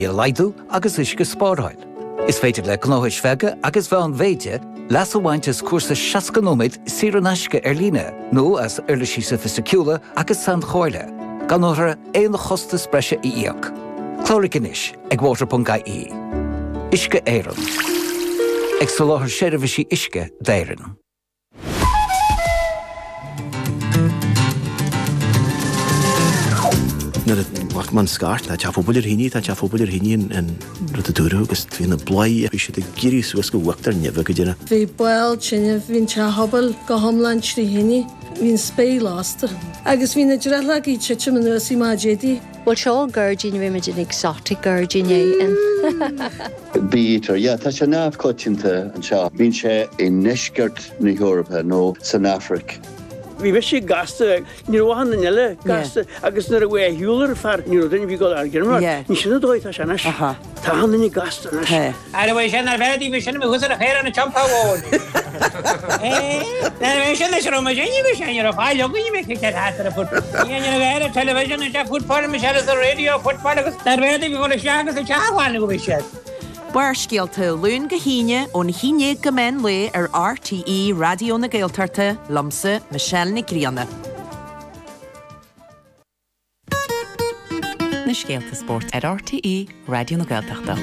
I laidú agus isce spáráil. Is féidir le gnáis feige agus bhean bhéide las bhaintes cuasa 6 nóid sirannaisce líne nó as irlaisí sa fisiciúla agus san choile. Gan óthra éon chostas breise íoc. Chlóricanis ag water.ie. Isce éireann. Ag soláthar séirbhísí isce d'éireann. Wacht man skart, dat ja fobulir hini, dat ja fobulir hini en rotaduro, gus twin blai, we should giri so go wakter neve gedina. Vi boil chinne vin cha hobel go homland shri hini, vin spay last. Agus vin drella gi chichim no si ma jedi. Well, Shaw Gurgin Rimagin exotic Gurgin and Beater, yeah, that's a nav cutchinta and Shaw. Vinche in Neshgert, New Europe, no, South Africa. Vi wish you gasta, you know, one nille gasta. Agus na way huler far, you know, then we got argument. You should do it as anash. Tahan ni gasta nash. Anyway, she na very we should be a hair and a jump award. Then we should show my genius and you're a file. You make it after a foot. You know, television and football, Michelle is the radio, football. That way they will shag as a child one we shed. Buir scialta lún go híine ón híine go men le RTE Radio na Gaeltarta lomsa Michelle na Grianna. Na Scialta Sport at RTE Radio na Gaeltarta.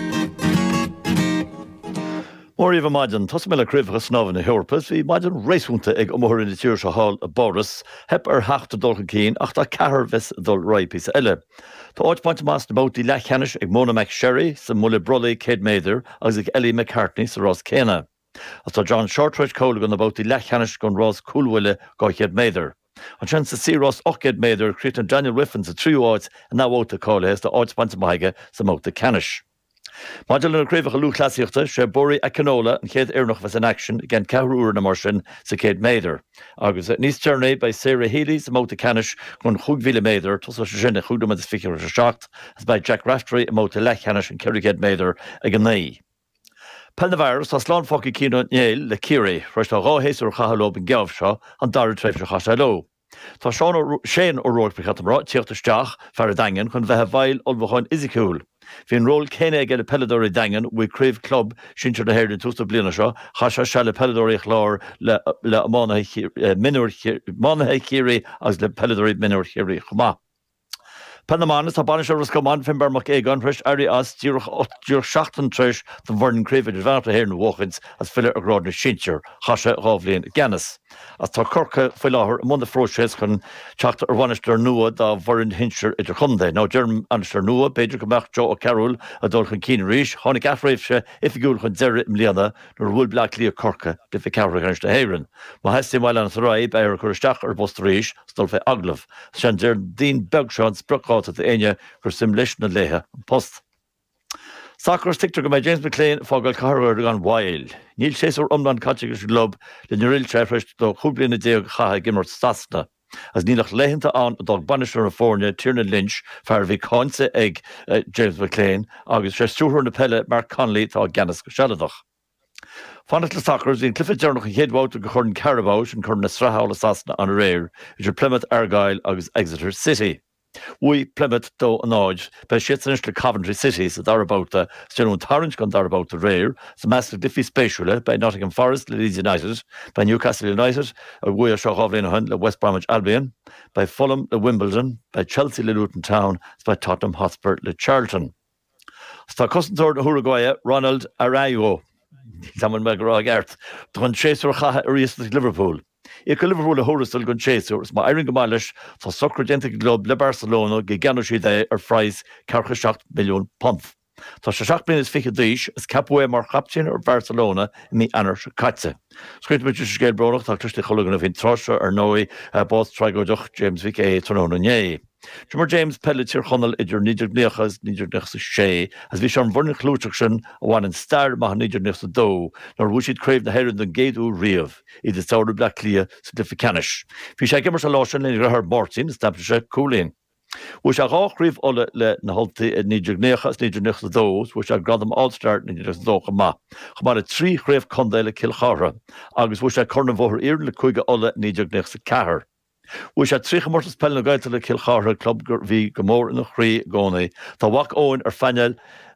Mór íomh maidin, tos mé le críomhachas snámh na Heorpas, bhí maidin réisúnta ag amóthir in tíir se hall a Boris, hep heachta dulcha cín, ach tá cehar vis dul roipís eile. Tá áit pointe más na bótaí lechanis ag Mona McSherry, sa mula brolaí Céad Méidir, agus ag Ellie McCartney sa Ross Céna. As tá John Shortridge cóla na bótaí lechanis gon Ross Coolwille go Céad Méidir. An sin sa sí Ross och Céad Méidir, crítan Daniel Riffin sa tríú áit a ná óta cóla is tá áit pointe maige sa móta canis. Maidir lena críomhacha lúchlasíochta sé Borí a Canola an chéad éarnach was in action gan cehrúr na mar sin sa Céad Méidir. Agus níos tearnaí by Sarah Healy sa móta canis chun 5,000 méidir tos was sinna chuúdum is fichar a seacht as by Jack Raftery a móta lechanis an Kerry Céad Méidir ag an naí. Pelnavirus tá slán foci cíno néil le Kiri, freis tá ráhéasúr chahalób an geamh seo an dar treifse chasaló. Tá Shane ó Roirpichat amrá tíochtasteach fear a daingan chun bheitthe bhail olbhachain isiciúil. Bhíon ról céine ag le peladóirí daingan bhui críomh club sintear na héir den tústa bliana seo, chaise se le peladóirí chlár le mánathe chéirí agus le peladóirí minúir chéirí chumá. Pennamánas tá banis agus gomáin fin bermach égan freis airí as dúr 7 tris don bhharn críomh idir bhharta héir na bhchins as fiile a grád na sintear, chaise rábhlíonn Genis. As tá corca foiil láthair munda fróises chun teachta ar bhainistear nua dá bhharn hinsear idir chundae. Ná dearm anistear nua, beidir go meach Joe O'Carroll a dul chun cín ríis, tháinig afraibhse ifigúil chun deire mbliana nar bhfuil bleach lí a corca de fi cehra gan de héireann. Má heistí maiile an thráid ar chuisteach ar bost ríis stol fé aglah. Sean dear dín beg seán sprocáta a aine gur sim leis na léthe an post. Sacr stictar go mé James McLean fágáil carhar an Weil. Níl séar omlan caitegus glob le nuil trefreist do chúblianna déag chatha gimmart stasna. As nílach leitheanta an dog banisir na fórne Tiernan Lynch fear bhí cáinte ag James McLean agus sé stúthar na pelle Mark Connolly tá Genis go sealadach. Fannas le sacrs hín clifa dearnach a chéadhváta go chun Carabao sin chun na srathá le sasna an réir idir Plymouth Argyle agus Exeter City. We Plymouth do an áid be sianis le Coventry City sa darabáta sinún tarrant gan darabáta réir sa measc diffí spéisiúile by Nottingham Forest le Leeds United, by Newcastle United a bhui a seo hábhlíonn le West Bromwich Albion, by Fulham le Wimbledon, by Chelsea le Luton Town, by Tottenham Hotspur le Charlton. Tá cosantóir na Uruguay Ronald Araujo, saman me gorá gart, chun séasúr chatha ar íosla Liverpool. Go Liverpool a thurastal gon séasúr, má éireann go mailis tá soccer dentic glob le Barcelona go gceann siad é ar phrais £7 milliún. Tá sé 7 bliain is fiche díos is capfu mar chaptín ar Barcelona I mí anar se caite. Scríte muid is scéil brodach tá tuisla chulagan a bhín trosra ar nói bás treigeoidech James Vick é tróna né. Mar James Pelletier chonal idir níidir níochas níidir nechsa sé, as bhí se an bhorna clúteach sin a bhain an stair maith níidir nechsa dó, nar bhú siad craobh na héireann don géadú riamh idir saoir bleach lia sa difficanis. Bhí sé gimmar sa lásin in rathar Martin, stampa sé cúlín. Bhú se ráchríomh ola le na holtaí níidir níochas níidir nechsa dós, bhú se gradam all-start níidir nechsa dócha má. Chumar a trí chréomh condé le Kilchara, agus bhú se corna bhóthar iarn le chuige ola níidir nechsa cahar. Bhui sé tríchamórtas pell na gaiite le Kilchartha club gur bhí go mór na chrí gcónaí. Tá wach óin ar feineal